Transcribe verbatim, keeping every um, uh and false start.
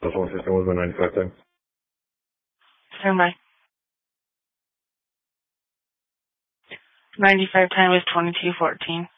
Cell phone system was my ninety-five time. Stand by. ninety-five time is twenty-two fourteen.